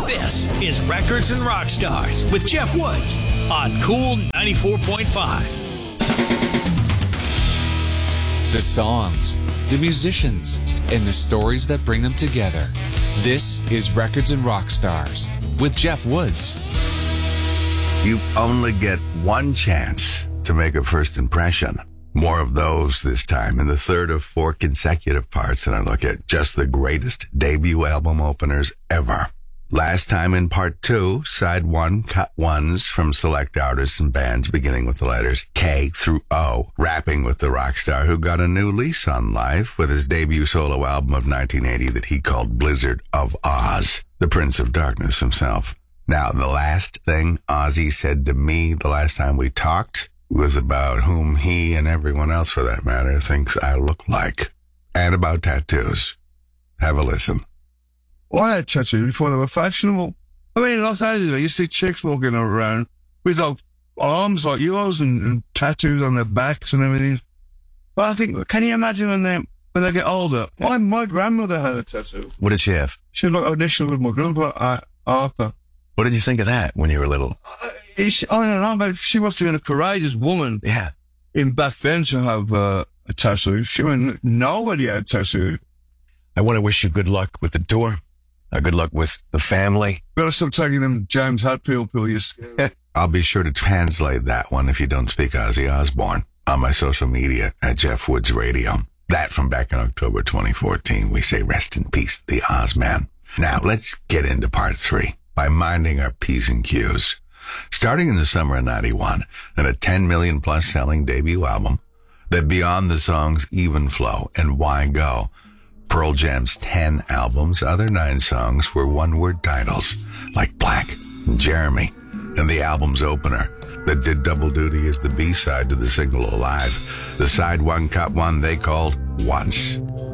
This is Records and Rock Stars with Jeff Woods on Cool 94.5. The songs, the musicians, and the stories that bring them together. This is Records and Rock Stars with Jeff Woods. You only get one chance to make a first impression. More of those this time in the third of 4 consecutive parts, and I look at just the greatest debut album openers ever. Last time in part 2, side 1, cut ones from select artists and bands beginning with the letters K through O, rapping with the rock star who got a new lease on life with his debut solo album of 1980 that he called Blizzard of Oz, the Prince of Darkness himself. Now, the last thing Ozzy said to me the last time we talked was about whom he and everyone else, for that matter, thinks I look like, and about tattoos. Have a listen. Well, I had tattoos before they were fashionable. I mean, in Los Angeles, you see chicks walking around with like arms like yours and tattoos on their backs and everything. But I think, can you imagine when they get older? My grandmother had a tattoo. What did she have? She had like initial with my grandpa, Arthur. What did you think of that when you were little? I don't know, but she must have been a courageous woman. Yeah. In back then to have a tattoo. Nobody had a tattoo. I want to wish you good luck with the tour. Good luck with the family. Gotta stop taking them James Hetfield pills. I'll be sure to translate that one if you don't speak Ozzy Osbourne on my social media at Jeff Woods Radio. That from back in October 2014. We say rest in peace, the Ozman. Now let's get into part 3 by minding our P's and Q's. Starting in the summer of 91 and a 10 million plus selling debut album that beyond the songs Even Flow and Why Go, Pearl Jam's 10 albums, other 9 songs were one-word titles like Black and Jeremy, and the album's opener that did double duty as the B-side to the single Alive, the side 1 cut 1 they called Once.